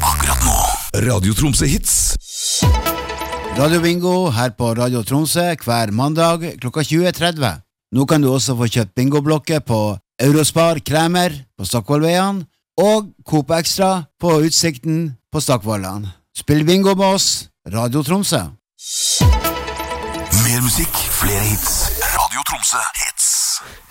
akkurat nå. Radio Tromsø Hits. Radio Bingo her på Radio Tromsø hver mandag klokka 20.30. Nå kan du også få kjøpt bingoblokker på Eurospar Kremer på Stockvollveien og Coop Extra på Utsikten på Stockvollan. Spill bingo med oss, Radio Tromsø. Mer musikk, flere hits. Radio Tromsø Hits.